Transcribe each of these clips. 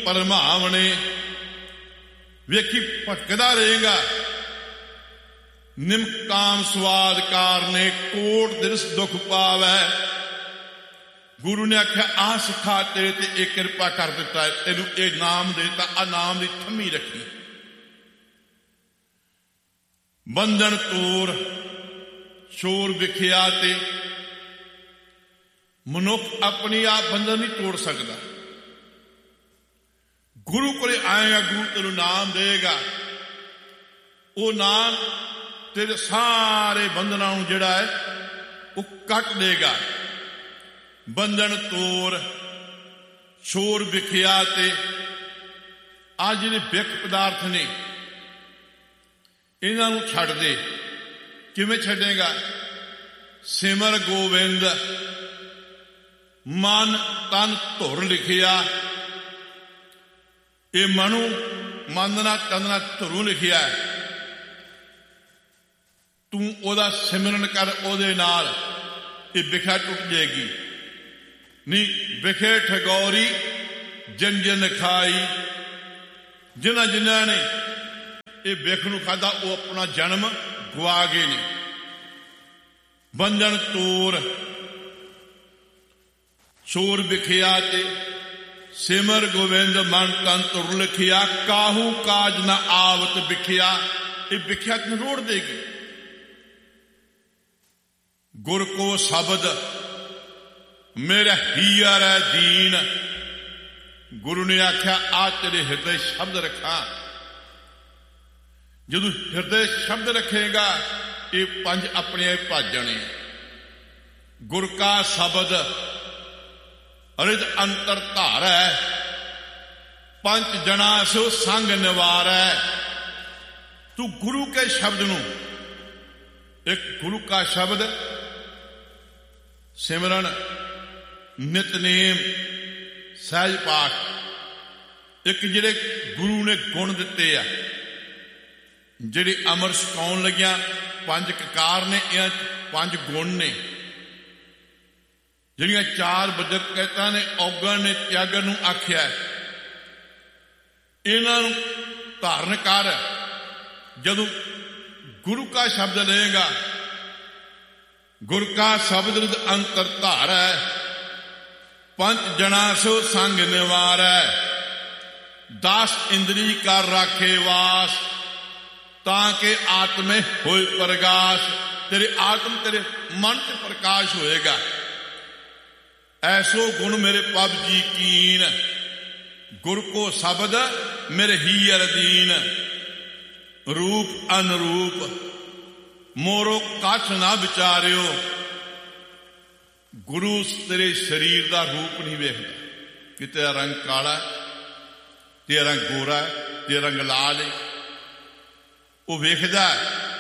ਪਰਮਾਵਣੇ। ਵੇਖੀ ਭਟਕਦਾ ਰਹੇਗਾ। ਨਿਮਕਾਮ ਸਵਾਦ ਕਾਰਨੇ ਕੋਟ ਦਿਵਸ ਦੁੱਖ ਪਾਵੈ। ਗੁਰੂ ਨੇ ਆਖਿਆ ਆਹ ਸਿੱਖਾ ਤੇਰੇ ਤੇ ਇਹ ਕਿਰਪਾ ਕਰ ਦਿੱਤਾ ਹੈ, ਤੈਨੂੰ ਇਹ ਨਾਮ ਦੇਤਾ, ਆ ਨਾਮ ਦੀ ਥੰਮੀ ਰੱਖੀ। ਬੰਧਨ ਤੋਰ ਸ਼ੋਰ ਵਿਖਿਆ ਤੇ ਮਨੁੱਖ ਆਪਣੀ ਆਪ ਬੰਧਨ ਨਹੀਂ ਤੋੜ ਸਕਦਾ। ਗੁਰੂ ਕੋਲੇ ਆਏਗਾ, ਗੁਰੂ ਤੈਨੂੰ ਨਾਮ ਦੇਗਾ, ਉਹ ਨਾਮ ਤੇਰੇ ਸਾਰੇ ਬੰਧਨਾਂ ਨੂੰ ਜਿਹੜਾ ਹੈ ਉਹ ਕੱਟ ਦੇਗਾ। ਬੰਧਨ ਤੋਰ ਸ਼ੋਰ ਵਿਖਿਆ ਤੇ ਆ ਜਿਹੜੇ ਵਿਖ ਪਦਾਰਥ ਨੇ ਇਹਨਾਂ ਨੂੰ ਛੱਡ ਦੇ। ਕਿਵੇਂ ਛੱਡੇਗਾ? ਸਿਮਰ ਗੋਬਿੰਦ ਮਨ ਤਨ ਧੁਰ ਲਿਖਿਆ। ਇਹ ਮਨੂ ਮੰਨਣਾ ਚੰਦਨਾ ਧੁਰੂ ਲਿਖਿਆ। ਤੂੰ ਉਹਦਾ ਸਿਮਰਨ ਕਰ, ਉਹਦੇ ਨਾਲ ਇਹ ਵਿਖਿਆ ਟੁੱਟ ਜਾਏਗੀ। ਨਹੀਂ ਵਿਖੇ ਠਗੌਰੀ ਜਨ ਜਨ ਖਾਈ। ਜਿਨ੍ਹਾਂ ਜਿਨ੍ਹਾਂ ਨੇ ਇਹ ਵਿਖ ਨੂੰ ਖਾਧਾ ਉਹ ਆਪਣਾ ਜਨਮ ਗਵਾ ਗਏ ਨੇ। ਬੰਧਨ ਤੋਰ ਸ਼ੋਰ ਵਿਖਿਆ ਤੇ ਸਿਮਰ ਗੋਬਿੰਦ ਮਨ ਤਨ ਧੁਰ ਲਿਖਿਆ। ਕਾਹੂ ਕਾਜ ਨਾ ਆਵਤ ਵਿਖਿਆ। ਇਹ ਵਿਖਿਆ ਨੂੰ ਰੋੜ ਦੇਗੀ। ਗੁਰ ਕੋ ਸ਼ਬਦ ਮੇਰਾ ਹੀਅਰ ਹੈ ਦੀਨ। ਗੁਰੂ ਨੇ ਆਖਿਆ ਆ ਤੇਰੇ ਹਿਰਦੇ ਸ਼ਬਦ ਰੱਖਾਂ। ਜਦੋਂ ਹਿਰਦੇ ਸ਼ਬਦ ਰੱਖੇਗਾ ਇਹ ਪੰਜ ਆਪਣੇ ਆਪ ਭੱਜ ਜਾਣੇ। ਗੁਰ ਕਾ ਸ਼ਬਦ ਅਰਿਦ ਅੰਤਰ ਧਾਰੈ। ਪੰਚ ਜਣਾ ਸੋ ਸੰਗ ਨਿਵਾਰੈ। ਤੂੰ ਗੁਰੂ ਕੇ ਸ਼ਬਦ ਨੂੰ, ਇੱਕ ਗੁਰੂ ਕਾ ਸ਼ਬਦ ਸਿਮਰਨ ਨਿਤਨੇਮ ਸਹਿਜ ਪਾਠ, ਇੱਕ ਜਿਹੜੇ ਗੁਰੂ ਨੇ ਗੁਣ ਦਿੱਤੇ ਆ, ਜਿਹੜੇ ਅਮਰ ਛਕਾਉਣ ਲੱਗਿਆ ਪੰਜ ਕਕਾਰ ਨੇ, ਇਹਨਾਂ ਪੰਜ ਗੁਣ ਨੇ। ਜਿਹੜੀਆਂ ਚਾਰ ਬਜਟ ਕਹਿਤਾ ਨੇ, ਔਗਣ ਨੇ, ਤਿਆਗਣ ਨੂੰ ਆਖਿਆ, ਇਹਨਾਂ ਨੂੰ ਧਾਰਨ ਕਰ। ਜਦੋਂ ਗੁਰੂ ਕਾ ਸ਼ਬਦ ਲਏਗਾ, ਗੁਰ ਕਾ ਸ਼ਬਦ ਰਿਦ ਅੰਤਰ ਧਾਰੈ। ਪੰਜ ਜਣਾ ਸੋ ਸੰਗ ਨਿਵਾਰੈ। 10 ਇੰਦਰੀ ਕਰ ਰਾਖੇ ਵਾਸ। ਤਾਂ ਕਿ ਆਤਮੇ ਹੋਏ ਪ੍ਰਗਾਸ਼। ਤੇਰੇ ਆਤਮ ਤੇਰੇ ਮਨ ਚ ਪ੍ਰਕਾਸ਼ ਹੋਏਗਾ। ਐਸੋ ਗੁਣ ਮੇਰੇ ਪਬ ਜੀ ਕੀਨ। ਗੁਰ ਕੋ ਸ਼ਬਦ ਮੇਰੇ ਹੀਅਰ ਦੀਨ। ਰੂਪ ਅਨਰੂਪ ਮੋਰੋ ਕਛ ਨਾ ਵਿਚਾਰਿਓ। ਗੁਰੂ ਤੇਰੇ ਸਰੀਰ ਦਾ ਰੂਪ ਨਹੀਂ ਵੇਖਦਾ ਕਿ ਤੇਰਾ ਰੰਗ ਕਾਲਾ, ਤੇਰਾ ਰੰਗ ਗੋਰਾ, ਤੇਰਾ ਰੰਗ ਲਾਲ ਹੈ। ਉਹ ਵੇਖਦਾ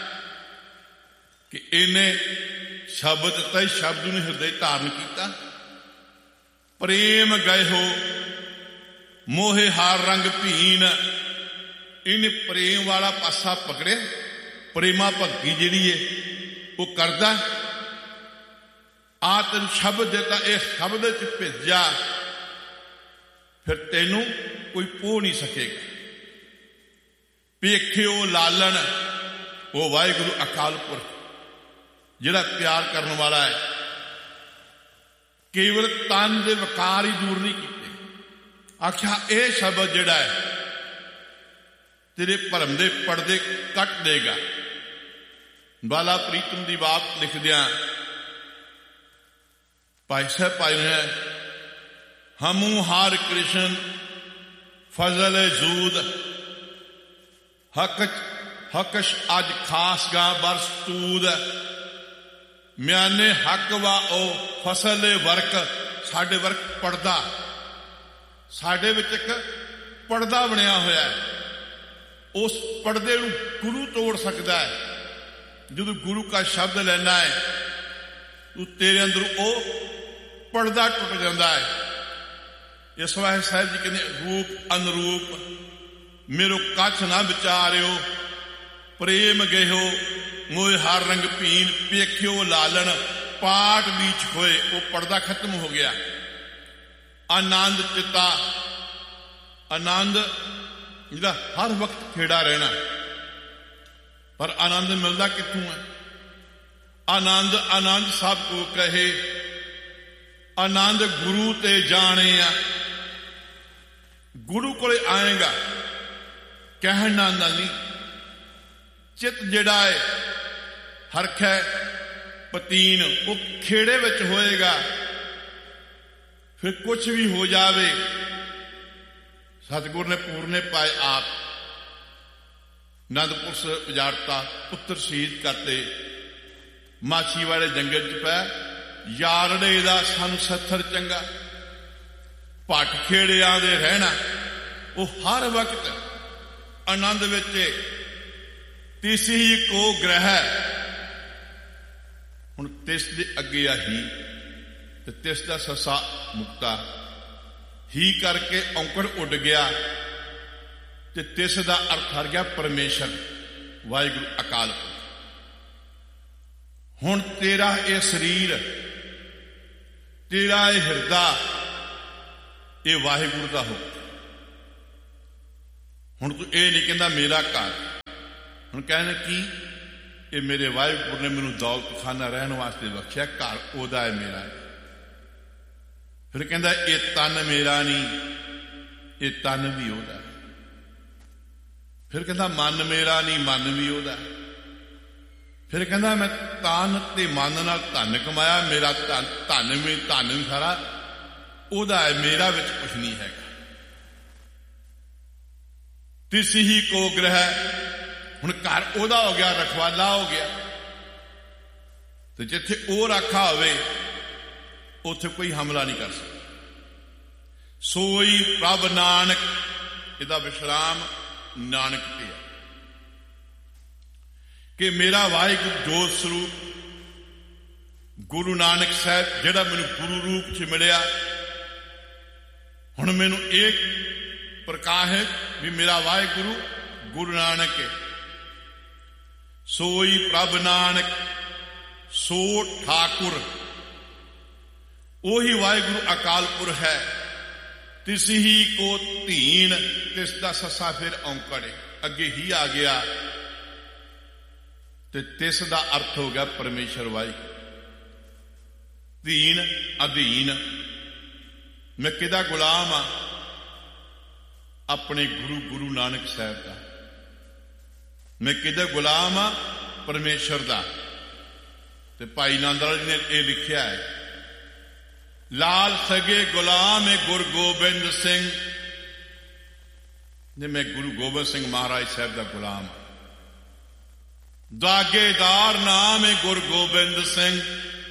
ਕਿ ਇਹਨੇ ਸ਼ਬਦ ਤੇ ਸ਼ਬਦ ਨੂੰ ਹਿਰਦੇ ਧਾਰਨ ਕੀਤਾ। ਪ੍ਰੇਮ ਗਏ ਹੋ ਮੋਹੇ ਹਾਰ ਰੰਗ ਭੀਨ। ਇਹਨੇ ਪ੍ਰੇਮ ਵਾਲਾ ਪਾਸਾ ਪਕੜਿਆ। ਪ੍ਰੇਮਾ ਭਗਤੀ ਜਿਹੜੀ ਹੈ ਉਹ ਕਰਦਾ। ਆ ਤੈਨੂੰ ਸ਼ਬਦ ਦਿੱਤਾ, ਇਹ ਸ਼ਬਦ ਚ ਭੇਜਿਆ, ਫਿਰ ਤੈਨੂੰ ਕੋਈ ਪੋਹ ਨਹੀਂ ਸਕੇਗਾ। ਵੇਖਿਓ ਲਾਲਣ ਉਹ ਵਾਹਿਗੁਰੂ ਅਕਾਲ ਪੁਰਖ ਜਿਹੜਾ ਪਿਆਰ ਕਰਨ ਵਾਲਾ ਹੈ। ਕੇਵਲ ਤਨ ਦੇ ਵਿਕਾਰ ਹੀ ਦੂਰ ਨਹੀਂ ਕੀਤੇ। ਆਖਿਆ ਇਹ ਸ਼ਬਦ ਜਿਹੜਾ ਹੈ ਤੇਰੇ ਭਰਮ ਦੇ ਪਰਦੇ ਕੱਟ ਦੇਗਾ। ਬਾਲਾ ਪ੍ਰੀਤਮ ਦੀ ਬਾਤ ਲਿਖਦਿਆਂ ਭਾਈ ਸਾਹਿਬ ਪਾਏ ਹੈ, ਹਮੂ ਹਰ ਕ੍ਰਿਸ਼ਨ ਫਜ਼ਲ ਜੂਦ। ਹਕਸ਼ ਅੱਜ ਖਾਸ ਗਾ ਬਰਸ ਤੂਦ। ਮਿਆਨੇ ਹੱਕ ਵਾ ਉਹ ਫਸਲ ਵਰਕ। ਸਾਡੇ ਵਰਕ ਪੜਦਾ, ਸਾਡੇ ਵਿੱਚ ਇੱਕ ਪੜਦਾ ਬਣਿਆ ਹੋਇਆ ਹੈ। ਉਸ ਪੜਦੇ ਨੂੰ ਗੁਰੂ ਤੋੜ ਸਕਦਾ ਹੈ। ਜਦੋਂ ਗੁਰੂ ਕਾ ਸ਼ਬਦ ਲੈਣਾ ਹੈ ਤੂੰ ਤੇਰੇ ਅੰਦਰ ਉਹ ਪੜਦਾ ਟੁੱਟ ਜਾਂਦਾ ਹੈ। ਇਸ ਵਾਰ ਸਾਹਿਬ ਜੀ ਕਹਿੰਦੇ ਰੂਪ ਅਨਰੂਪ ਮੇਰੋ ਕੱਛ ਨਾ ਵਿਚਾਰਿਓ। ਪ੍ਰੇਮ ਗਇਓ ਮੋਹ ਹਰ ਰੰਗ ਭੀਨ। ਵੇਖਿਓ ਲਾਲਣ ਪਾਟ ਵਿੱਚ ਹੋਏ। ਉਹ ਪਰਦਾ ਖਤਮ ਹੋ ਗਿਆ। ਆਨੰਦ ਚਿਤਾ ਆਨੰਦ ਜਿਹਦਾ ਹਰ ਵਕਤ ਖੇੜਾ ਰਹਿਣਾ, ਪਰ ਆਨੰਦ ਮਿਲਦਾ ਕਿੱਥੋਂ ਹੈ? ਆਨੰਦ ਆਨੰਦ ਸਭ ਕੋ ਕਹੇ, ਆਨੰਦ ਗੁਰੂ ਤੇ ਜਾਣੇ ਆ। ਗੁਰੂ ਕੋਲੇ ਆਏਗਾ, ਕਹਿਣ ਨਾਲ ਨਹੀਂ। ਚਿੱਤ ਜਿਹੜਾ ਹੈ ਹਰਖੈ ਪਤੀਨ, ਉਹ ਖੇੜੇ ਵਿੱਚ ਹੋਏਗਾ। ਫਿਰ ਕੁਛ ਵੀ ਹੋ ਜਾਵੇ, ਸਤਿਗੁਰ ਨੇ ਪੂਰਨੇ ਪਾਏ ਆਪ। ਅਨੰਦਪੁਰ ਸਾਹਿਬ ਉਜਾੜਤਾ, ਪੁੱਤਰ ਸ਼ਹੀਦ ਕਰਤੇ, ਮਾਛੀ ਵਾਲੇ ਜੰਗਲ ਚ ਪੈ ਯਾਰੜੇ ਦਾ ਸਾਨੂੰ ਸੱਥਰ ਚੰਗਾ। ਭੱਟ ਖੇੜਿਆਂ ਦੇ ਰਹਿਣਾ, ਉਹ ਹਰ ਵਕਤ ਆਨੰਦ ਵਿੱਚ। ਤਿਸੀ ਕੋ ਗ੍ਰਹਿ, ਹੁਣ ਤਿਸ ਦੇ ਅੱਗੇ ਆ ਹੀ, ਤੇ ਤਿਸ ਦਾ ਸੱਸਾ ਮੁਕਤਾ। ਹੀ ਕਰਕੇ ਔਂਕੜ ਉੱਡ ਗਿਆ, ਤੇ ਤਿਸ ਦਾ ਅਰਥ ਹਰ ਗਿਆ ਪਰਮੇਸ਼ਰ, ਵਾਹਿਗੁਰੂ ਅਕਾਲ ਪੁਰਖ। ਹੁਣ ਤੇਰਾ ਇਹ ਸਰੀਰ, ਤੇਰਾ ਇਹ ਹਿਰਦਾ, ਇਹ ਵਾਹਿਗੁਰੂ ਦਾ ਹੋ। ਹੁਣ ਤੂੰ ਇਹ ਨਹੀਂ ਕਹਿੰਦਾ ਮੇਰਾ ਘਰ, ਹੁਣ ਕਹਿੰਦਾ ਕੀ? ਇਹ ਮੇਰੇ ਵਾਹਿਗੁਰੂ ਨੇ ਮੈਨੂੰ ਦੌਲਤ ਖਾਨਾ ਰਹਿਣ ਵਾਸਤੇ ਬਖਸ਼ਿਆ, ਘਰ ਉਹਦਾ ਹੈ, ਮੇਰਾ। ਫਿਰ ਕਹਿੰਦਾ ਇਹ ਤਨ ਮੇਰਾ ਨਹੀਂ, ਇਹ ਤਨ ਵੀ ਉਹਦਾ। ਫਿਰ ਕਹਿੰਦਾ ਮਨ ਮੇਰਾ ਨਹੀਂ, ਮਨ ਵੀ ਉਹਦਾ। ਫਿਰ ਕਹਿੰਦਾ ਮੈਂ ਤਨ ਤੇ ਮਨ ਨਾਲ ਧਨ ਕਮਾਇਆ, ਮੇਰਾ ਧਨ ਵੀ ਸਾਰਾ ਉਹਦਾ ਹੈ, ਮੇਰਾ ਵਿੱਚ ਕੁਛ ਨਹੀਂ ਹੈਗਾ। ਤਿਸੀ ਹੀ ਕੋ ਗ੍ਰਹਿ, ਹੁਣ ਘਰ ਉਹਦਾ ਹੋ ਗਿਆ, ਰਖਵਾਲਾ ਹੋ ਗਿਆ। ਤੇ ਜਿੱਥੇ ਉਹ ਰਾਖਾ ਹੋਵੇ, ਉੱਥੇ ਕੋਈ ਹਮਲਾ ਨਹੀਂ ਕਰ ਸਕਦਾ। ਸੋਈ ਪ੍ਰਭ ਨਾਨਕ, ਇਹਦਾ ਵਿਸ਼ਰਾਮ ਨਾਨਕ ਤੇ ਹੈ ਕਿ ਮੇਰਾ ਵਾਹਿਗੁਰੂ ਜੋਤ ਸਰੂਪ ਗੁਰੂ ਨਾਨਕ ਸਾਹਿਬ ਜਿਹੜਾ ਮੈਨੂੰ ਗੁਰੂ ਰੂਪ ਚ ਮਿਲਿਆ। ਹੁਣ ਮੈਨੂੰ ਇਹ ਪ੍ਰਕਾਸ਼ ਹੈ ਵੀ ਮੇਰਾ ਵਾਹਿਗੁਰੂ ਗੁਰੂ ਨਾਨਕ ਹੈ। ਸੋਈ ਪ੍ਰਭ ਨਾਨਕ ਸੋ ਠਾਕੁਰ, ਉਹੀ ਵਾਹਿਗੁਰੂ ਅਕਾਲ ਪੁਰਖ ਹੈ। ਤਿਸ ਹੀ ਕੋ ਧੀਨ, ਤਿਸ ਦਾ ਸੱਸਾ ਫਿਰ ਔਂਕੜ, ਅੱਗੇ ਹੀ ਆ ਗਿਆ, ਤੇ ਤਿਸ ਦਾ ਅਰਥ ਹੋ ਗਿਆ ਪਰਮੇਸ਼ਰ ਵਾਹਿਗੁਰੂ। ਧੀਨ ਅਧੀਨ, ਮੈਂ ਕਿਹਦਾ ਗੁਲਾਮ ਆ? ਆਪਣੇ ਗੁਰੂ ਨਾਨਕ ਸਾਹਿਬ ਦਾ। ਮੈਂ ਕਿਹਦਾ ਗੁਲਾਮ ਆ? ਪਰਮੇਸ਼ਰ ਦਾ। ਤੇ ਭਾਈ ਨੰਦ ਲਾਲ ਜੀ ਨੇ ਇਹ ਲਿਖਿਆ ਹੈ, ਲਾਲ ਸਗੇ ਗੁਲਾਮ ਗੁਰ ਗੋਬਿੰਦ ਸਿੰਘ, ਨੇ ਮੈਂ ਗੁਰੂ ਗੋਬਿੰਦ ਸਿੰਘ ਮਹਾਰਾਜ ਸਾਹਿਬ ਦਾ ਗੁਲਾਮ। ਦਾਗੇਦਾਰ ਨਾਮ ਹੈ ਗੁਰੂ ਗੋਬਿੰਦ ਸਿੰਘ,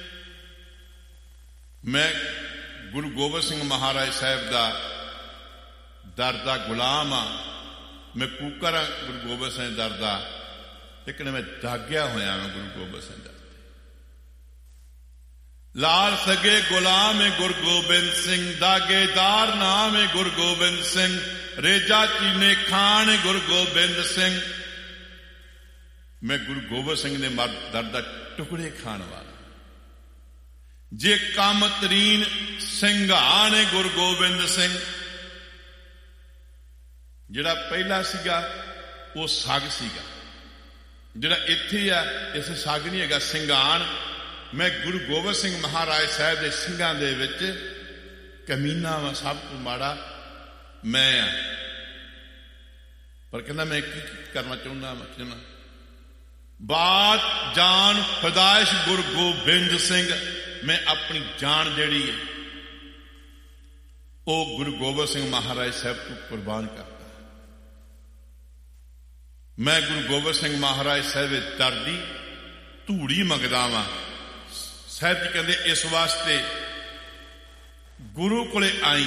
ਮੈਂ ਗੁਰੂ ਗੋਬਿੰਦ ਸਿੰਘ ਮਹਾਰਾਜ ਸਾਹਿਬ ਦਾ ਦਰ ਦਾ ਗੁਲਾਮ ਆ। ਮੈਂ ਕੂਕਰ ਹਾਂ ਗੁਰੂ ਗੋਬਿੰਦ ਸਿੰਘ ਦਰ ਦਾ, ਲੇਕਿਨ ਮੈਂ ਦਾਗਿਆ ਹੋਇਆ ਮੈਂ ਗੁਰੂ ਗੋਬਿੰਦ ਸਿੰਘ ਦਰ। ਲਾਲ ਸਗੇ ਗੁਲਾਮ ਹੈ ਗੁਰੂ ਗੋਬਿੰਦ ਸਿੰਘ, ਦਾਗੇਦਾਰ ਨਾਮ ਹੈ ਗੁਰੂ ਗੋਬਿੰਦ ਸਿੰਘ, ਰੇਜਾ ਚੀਨੇ ਖਾਨ ਗੁਰੂ ਗੋਬਿੰਦ ਸਿੰਘ। ਮੈਂ ਗੁਰੂ ਗੋਬਿੰਦ ਸਿੰਘ ਦੇ ਦਰ ਦਾ ਟੁਕੜੇ ਖਾਣ ਵਾਲਾ। ਜੇ ਕੰਮ ਤਰੀਨ ਸਿੰਘਾਨ ਗੁਰੂ ਗੋਬਿੰਦ ਸਿੰਘ, ਜਿਹੜਾ ਪਹਿਲਾ ਸੀਗਾ ਉਹ ਸੱਗ ਸੀਗਾ, ਜਿਹੜਾ ਇੱਥੇ ਆ ਇਸ ਸੱਗ ਨਹੀਂ ਹੈਗਾ, ਸਿੰਘਾਨ। ਮੈਂ ਗੁਰੂ ਗੋਬਿੰਦ ਸਿੰਘ ਮਹਾਰਾਜ ਸਾਹਿਬ ਦੇ ਸਿੰਘਾਂ ਦੇ ਵਿੱਚ ਕਮੀਨਾ ਵਾ, ਸਭ ਤੋਂ ਮਾੜਾ ਮੈਂ ਆ। ਪਰ ਕਹਿੰਦਾ ਮੈਂ ਕੀ ਕਰਨਾ ਚਾਹੁੰਦਾ ਵਾ? ਬਾਤ ਜਾਨ ਫਦਾਇਸ਼ ਗੁਰੂ ਗੋਬਿੰਦ ਸਿੰਘ, ਮੈਂ ਆਪਣੀ ਜਾਨ ਜਿਹੜੀ ਹੈ ਉਹ ਗੁਰੂ ਗੋਬਿੰਦ ਸਿੰਘ ਮਹਾਰਾਜ ਸਾਹਿਬ ਤੋਂ ਕੁਰਬਾਨ ਕਰਦਾ। ਮੈਂ ਗੁਰੂ ਗੋਬਿੰਦ ਸਿੰਘ ਮਹਾਰਾਜ ਸਾਹਿਬ ਦੇ ਦਰ ਦੀ ਧੂੜੀ ਮੰਗਦਾ ਵਾਂ। ਸਾਹਿਬ ਜੀ ਕਹਿੰਦੇ ਇਸ ਵਾਸਤੇ ਗੁਰੂ ਕੋਲੇ ਆਈ।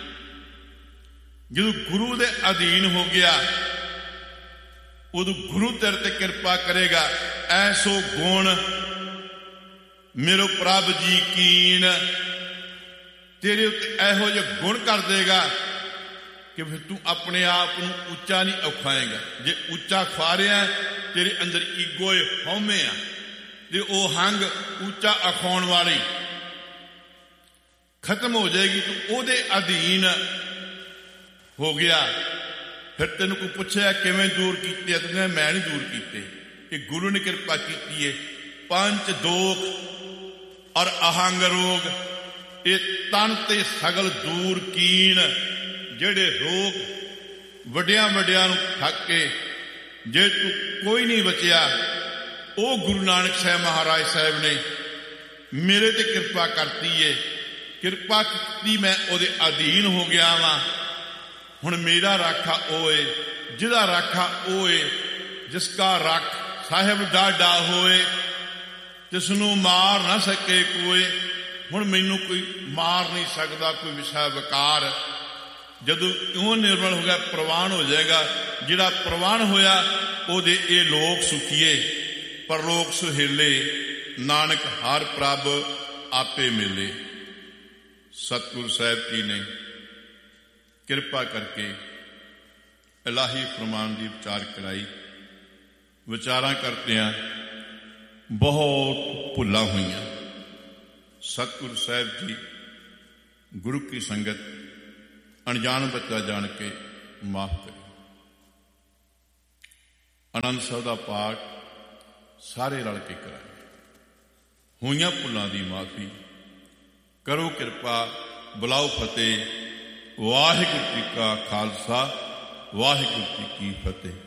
ਜਦੋਂ ਗੁਰੂ ਦੇ ਅਧੀਨ ਹੋ ਗਿਆ, ਉਦੋਂ ਗੁਰੂ ਤੇਰੇ ਤੇ ਕਿਰਪਾ ਕਰੇਗਾ। ਐਸੋ ਗੁਣ ਮੇਰੋ ਪ੍ਰਭ ਜੀ ਕੀਨ, ਤੇਰੇ ਉੱਤੇ ਇਹੋ ਜਿਹੇ ਗੁਣ ਕਰ ਦੇਗਾ ਕਿ ਫਿਰ ਤੂੰ ਆਪਣੇ ਆਪ ਨੂੰ ਉੱਚਾ ਨਹੀਂ ਔਖਾਏਗਾ। ਜੇ ਉੱਚਾ ਖਵਾਰਿਆ, ਤੇਰੇ ਅੰਦਰ ਈਗੋ ਹਉਮੈ ਆ, ਤੇ ਉਹ ਹੰਗ ਉੱਚਾ ਅਖਾਉਣ ਵਾਲੀ ਖਤਮ ਹੋ ਜਾਏਗੀ। ਤੂੰ ਉਹਦੇ ਅਧੀਨ ਹੋ ਗਿਆ। ਫਿਰ ਤੈਨੂੰ ਕੋਈ ਪੁੱਛਿਆ ਕਿਵੇਂ ਦੂਰ ਕੀਤੇ ਆ, ਤੈਨੂੰ ਮੈਂ ਨਹੀਂ ਦੂਰ ਕੀਤੇ, ਇਹ ਗੁਰੂ ਨੇ ਕਿਰਪਾ ਕੀਤੀ ਹੈ। ਪੰਜ ਦੋਖ ਔਰ ਅਹੰਗ ਰੋਗ, ਇਹ ਤਨ ਤੇ ਸਗਲ ਦੂਰ ਕੀਨ। ਜਿਹੜੇ ਰੋਗ ਵੱਡਿਆਂ ਵੱਡਿਆਂ ਨੂੰ ਠੱਗ ਕੇ ਜੇ ਤੂੰ ਕੋਈ ਨਹੀਂ ਬਚਿਆ, ਉਹ ਗੁਰੂ ਨਾਨਕ ਸਾਹਿਬ ਮਹਾਰਾਜ ਸਾਹਿਬ ਨੇ ਮੇਰੇ ਤੇ ਕਿਰਪਾ ਕਰਤੀ ਏ। ਕਿਰਪਾ ਕੀਤੀ, ਮੈਂ ਉਹਦੇ ਅਧੀਨ ਹੋ ਗਿਆ ਵਾਂ। ਹੁਣ ਮੇਰਾ ਰਾਖਾ ਉਹ ਏ ਜਿਹਦਾ ਰਾਖਾ ਉਹ ਏ ਜਿਸ ਕਾ ਰੱਖ ਸਾਹਿਬ ਡਾਢਾ ਹੋਏ, ਜਿਸ ਨੂੰ ਮਾਰ ਨਾ ਸਕੇ ਕੋਏ। ਹੁਣ ਮੈਨੂੰ ਕੋਈ ਮਾਰ ਨਹੀਂ ਸਕਦਾ, ਕੋਈ ਵਿਸ਼ਾ ਵਿਕਾਰ। ਜਦੋਂ ਇਉਂ ਨਿਰਮਲ ਹੋ ਗਿਆ, ਪ੍ਰਵਾਨ ਹੋ ਜਾਏਗਾ। ਜਿਹੜਾ ਪ੍ਰਵਾਨ ਹੋਇਆ ਉਹਦੇ ਇਹ ਲੋਕ ਸੁਖੀਏ, ਪਰਲੋਕ ਸੁਹੇਲੇ। ਨਾਨਕ ਹਰ ਪ੍ਰਭ ਆਪੇ ਮਿਲੇ। ਸਤਿਗੁਰੂ ਸਾਹਿਬ ਜੀ ਨੇ ਕਿਰਪਾ ਕਰਕੇ ਇਲਾਹੀ ਫਰਮਾਨ ਦੀ ਵਿਚਾਰ ਕਰਾਈ। ਵਿਚਾਰਾਂ ਕਰਦਿਆਂ ਬਹੁਤ ਭੁੱਲਾਂ ਹੋਈਆਂ। ਸਤਿਗੁਰੂ ਸਾਹਿਬ ਜੀ ਗੁਰੂ ਕੀ ਸੰਗਤ ਅਣਜਾਣ ਬੱਚਾ ਜਾਣ ਕੇ ਮਾਫ ਕਰੇ। ਆਨੰਦ ਸਾਹਿਬ ਦਾ ਪਾਠ ਸਾਰੇ ਰਲ ਕੇ ਕਰਾਂਗੇ। ਹੋਈਆਂ ਭੁੱਲਾਂ ਦੀ ਮਾਫੀ ਕਰੋ ਕਿਰਪਾ, ਬੁਲਾਓ ਫਤਿਹ। ਵਾਹਿਗੁਰੂ ਜੀ ਕਾ ਖਾਲਸਾ, ਵਾਹਿਗੁਰੂ ਜੀ ਕੀ ਫਤਿਹ।